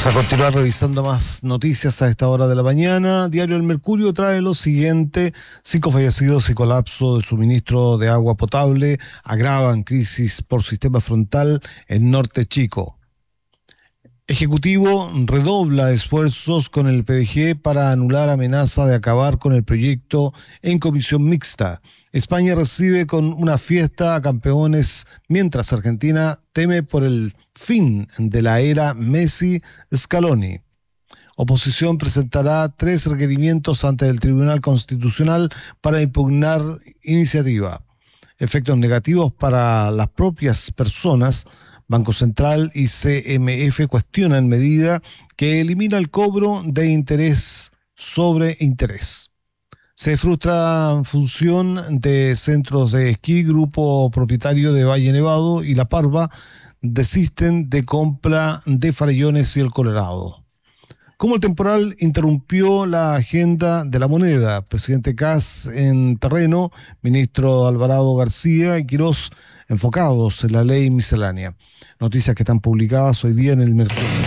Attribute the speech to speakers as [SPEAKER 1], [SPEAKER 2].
[SPEAKER 1] Vamos a continuar revisando más noticias a esta hora de la mañana. Diario El Mercurio trae lo siguiente: 5 fallecidos y colapso del suministro de agua potable agravan crisis por sistema frontal en Norte Chico. Ejecutivo redobla esfuerzos con el PDG para anular amenaza de acabar con el proyecto en comisión mixta. España recibe con una fiesta a campeones, mientras Argentina teme por el fin de la era Messi-Scaloni. Oposición presentará 3 requerimientos ante el Tribunal Constitucional para impugnar iniciativa. Efectos negativos para las propias personas. Banco Central y CMF cuestionan medida que elimina el cobro de interés sobre interés. Se frustra función de centros de esquí. Grupo propietario de Valle Nevado y La Parva desisten de compra de Farellones y el Colorado. Como el temporal interrumpió la agenda de la moneda, presidente Kast en terreno, ministro Alvarado García y Quirós enfocados en la ley miscelánea. Noticias que están publicadas hoy día en El Mercurio.